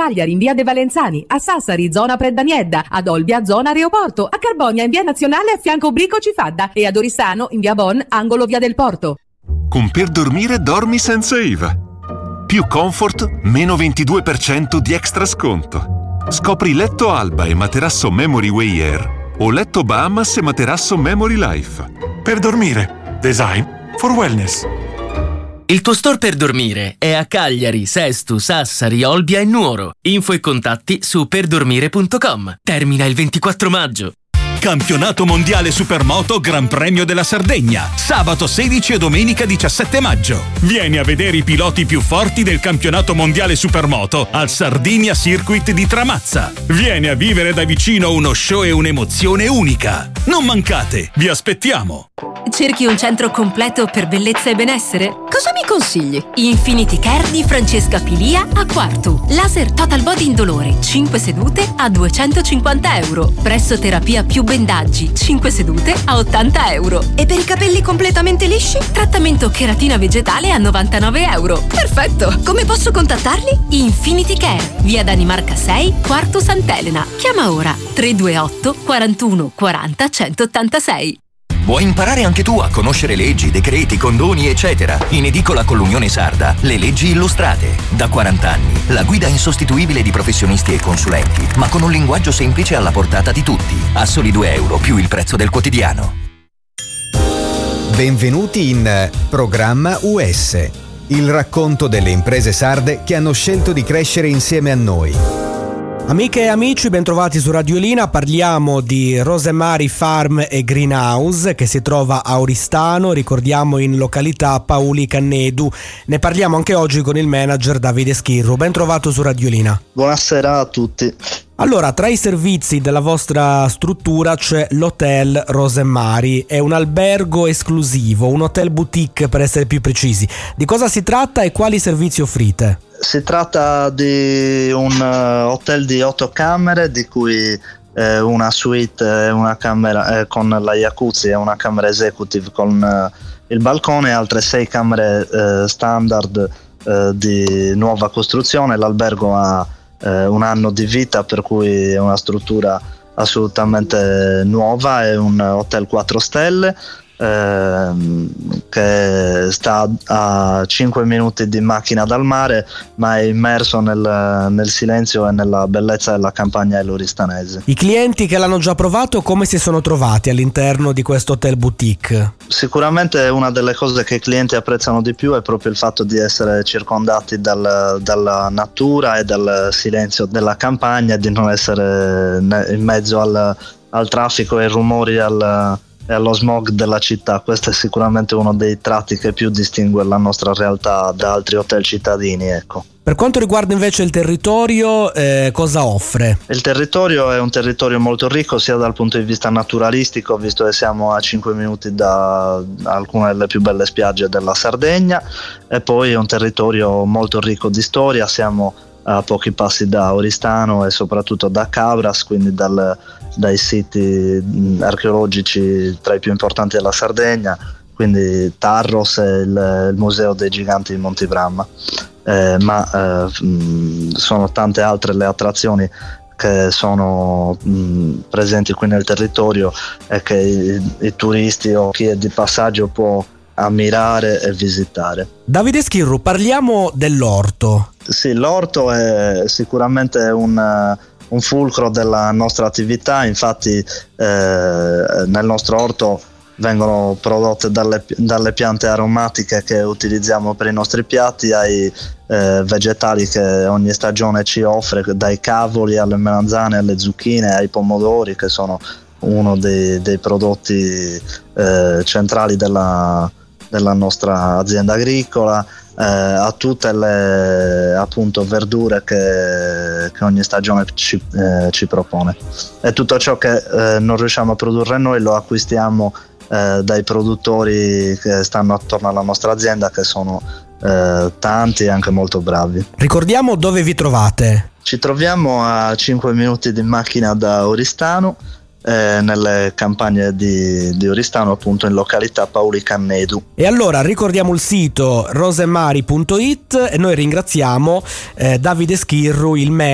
Cagliari in via De Valenzani, a Sassari zona Preddaniedda, ad Olbia zona Aeroporto, a Carbonia in via Nazionale a fianco Brico Cifadda e ad Oristano in via Bon, angolo via del Porto. Con Per Dormire dormi senza IVA. Più comfort, meno 22% di extra sconto. Scopri letto Alba e materasso Memory Way Air o letto Bahamas e materasso Memory Life. Per Dormire. Design for wellness. Il tuo store Per Dormire è a Cagliari, Sesto, Sassari, Olbia e Nuoro. Info e contatti su perdormire.com. Termina il 24 maggio. Campionato mondiale Supermoto Gran Premio della Sardegna, sabato 16 e domenica 17 maggio. Vieni a vedere i piloti più forti del campionato mondiale Supermoto al Sardinia Circuit di Tramazza. Vieni a vivere da vicino uno show e un'emozione unica. Non mancate, vi aspettiamo. Cerchi un centro completo per bellezza e benessere? Cosa mi consigli? Infinity Care di Francesca Pilia a Quartu. Laser Total Body indolore, 5 sedute a €250. Pressoterapia più bendaggi, 5 sedute a €80. E per i capelli completamente lisci? Trattamento cheratina vegetale a €99. Perfetto! Come posso contattarli? Infinity Care, via Danimarca 6, Quartu Sant'Elena. Chiama ora 328 41 40 186. Vuoi imparare anche tu a conoscere leggi, decreti, condoni, eccetera? In edicola con l'Unione Sarda, le leggi illustrate. Da 40 anni, la guida insostituibile di professionisti e consulenti, ma con un linguaggio semplice alla portata di tutti. A soli €2 più il prezzo del quotidiano. Benvenuti in Programma US, il racconto delle imprese sarde che hanno scelto di crescere insieme a noi. Amiche e amici, bentrovati su Radiolina. Parliamo di Rosemary Farm e Greenhouse che si trova a Oristano, ricordiamo in località Pauli Cannedu. Ne parliamo anche oggi con il manager Davide Schirru. Ben trovato su Radiolina. Buonasera a tutti. Allora, tra i servizi della vostra struttura c'è l'Hotel Rosemary, è un albergo esclusivo, un hotel boutique per essere più precisi. Di cosa si tratta e quali servizi offrite? Si tratta di un hotel di 8 camere, di cui una suite, una camera con la jacuzzi e una camera executive con il balcone, e altre 6 camere standard di nuova costruzione. L'albergo ha 1 anno di vita, per cui è una struttura assolutamente nuova, è un hotel 4 stelle che sta a 5 minuti di macchina dal mare, ma è immerso nel silenzio e nella bellezza della campagna eloristanese. I clienti che l'hanno già provato come si sono trovati all'interno di questo hotel boutique? Sicuramente una delle cose che i clienti apprezzano di più è proprio il fatto di essere circondati dalla natura e dal silenzio della campagna, di non essere in mezzo al traffico e ai rumori e allo smog della città. Questo è sicuramente uno dei tratti che più distingue la nostra realtà da altri hotel cittadini, ecco. Per quanto riguarda invece il territorio, cosa offre? Il territorio è un territorio molto ricco sia dal punto di vista naturalistico, visto che siamo a 5 minuti da alcune delle più belle spiagge della Sardegna, e poi è un territorio molto ricco di storia. Siamo a pochi passi da Oristano e soprattutto da Cabras, quindi dai siti archeologici tra i più importanti della Sardegna, quindi Tarros e il Museo dei Giganti di Montivramma, ma sono tante altre le attrazioni che sono presenti qui nel territorio e che i turisti o chi è di passaggio può ammirare e visitare. Davide Schirru, parliamo dell'orto. Sì, l'orto è sicuramente un fulcro della nostra attività. Infatti nel nostro orto vengono prodotte dalle piante aromatiche che utilizziamo per i nostri piatti ai vegetali che ogni stagione ci offre, dai cavoli alle melanzane, alle zucchine, ai pomodori, che sono uno dei prodotti centrali della nostra azienda agricola, a tutte le appunto verdure che ogni stagione ci propone. E tutto ciò che non riusciamo a produrre noi lo acquistiamo dai produttori che stanno attorno alla nostra azienda, che sono tanti e anche molto bravi. Ricordiamo dove vi trovate. Ci troviamo a 5 minuti di macchina da Oristano, nelle campagne di Oristano, appunto in località Pauli Cannedu. E allora ricordiamo il sito rosemary.it e noi ringraziamo Davide Schirru, il